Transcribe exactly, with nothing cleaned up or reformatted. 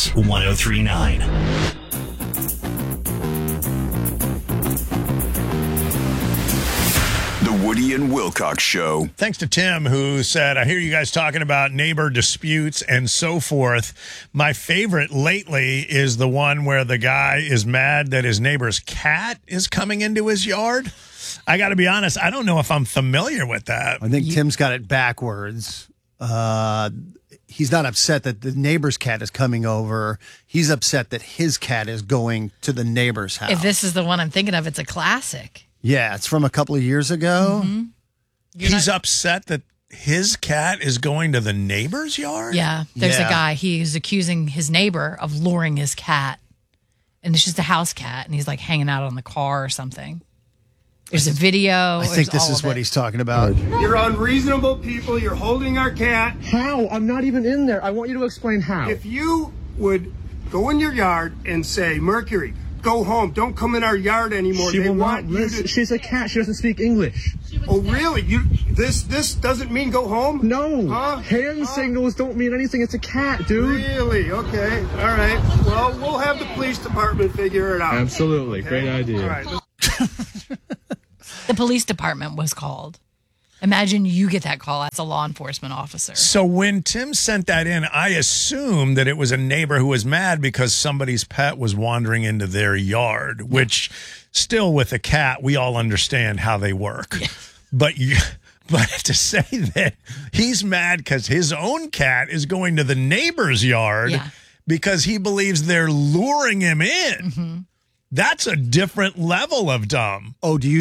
Kicks one oh three point nine. The Woody and Wilcox Show. Thanks to Tim, who said, I hear you guys talking about neighbor disputes and so forth. My favorite lately is the one where the guy is mad that his neighbor's cat is coming into his yard. I got to be honest, I don't know if I'm familiar with that. I think Tim's got it backwards. Uh, he's not upset that the neighbor's cat is coming over. He's upset that his cat is going to the neighbor's house. If this is the one I'm thinking of, it's a classic. Yeah, it's from a couple of years ago. Mm-hmm. He's not- upset that his cat is going to the neighbor's yard? Yeah, there's Yeah. a guy. He's accusing his neighbor of luring his cat. And it's just a house cat, and he's like hanging out on the car or something. There's a video. I think this is what he's talking about. You're unreasonable people. You're holding our cat. How? I'm not even in there. I want you to explain how. If you would go in your yard and say, Mercury, go home. Don't come in our yard anymore. She they will want not you listen. to... She's a cat. She doesn't speak English. Oh, really? You this this doesn't mean go home? No. Huh? Hand Huh? signals don't mean anything. It's a cat, dude. Really? Okay. All right. Well, we'll have the police department figure it out. Absolutely. Okay? Great idea. All right. The police department was called. Imagine you get that call as a law enforcement officer. So when Tim sent that in, I assumed that it was a neighbor who was mad because somebody's pet was wandering into their yard, which still with a cat, we all understand how they work. Yeah. But you, but to say that he's mad because his own cat is going to the neighbor's yard Yeah. because he believes they're luring him in, Mm-hmm. that's a different level of dumb. Oh, do you